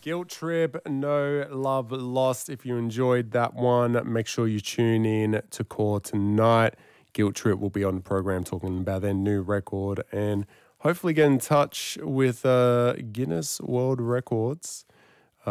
Guilt Trip, No Love Lost. If you enjoyed that one, make sure you tune in to Core tonight. Guilt Trip will be on the program talking about their new record and hopefully get in touch with Guinness World Records